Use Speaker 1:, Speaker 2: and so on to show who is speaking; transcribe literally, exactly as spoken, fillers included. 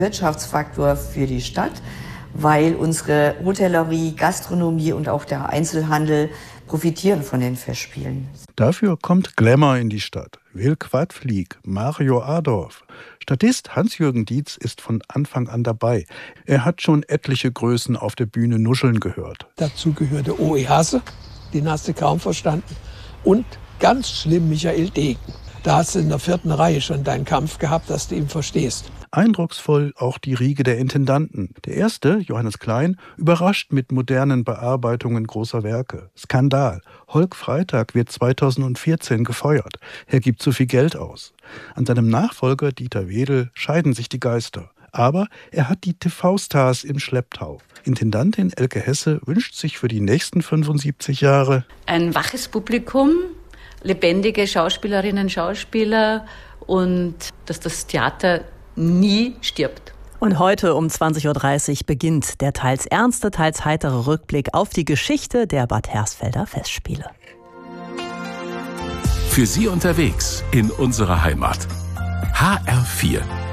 Speaker 1: Wirtschaftsfaktor für die Stadt, weil unsere Hotellerie, Gastronomie und auch der Einzelhandel profitieren von den Festspielen.
Speaker 2: Dafür kommt Glamour in die Stadt. Will Quadflieg, Mario Adorf. Statist Hans-Jürgen Dietz ist von Anfang an dabei. Er hat schon etliche Größen auf der Bühne nuscheln gehört.
Speaker 3: Dazu gehörte O E. Hasse, den hast du kaum verstanden. Und ganz schlimm Michael Degen. Da hast du in der vierten Reihe schon deinen Kampf gehabt, dass du ihn verstehst.
Speaker 2: Eindrucksvoll auch die Riege der Intendanten. Der erste, Johannes Klein, überrascht mit modernen Bearbeitungen großer Werke. Skandal. Holk Freitag wird zweitausendvierzehn gefeuert. Er gibt zu viel Geld aus. An seinem Nachfolger Dieter Wedel scheiden sich die Geister. Aber er hat die T V-Stars im Schlepptau. Intendantin Elke Hesse wünscht sich für die nächsten fünfundsiebzig Jahre
Speaker 4: ein waches Publikum, lebendige Schauspielerinnen, Schauspieler und dass das Theater nie stirbt.
Speaker 5: Und heute um zwanzig Uhr dreißig beginnt der teils ernste, teils heitere Rückblick auf die Geschichte der Bad Hersfelder Festspiele.
Speaker 6: Für Sie unterwegs in unserer Heimat. H R vier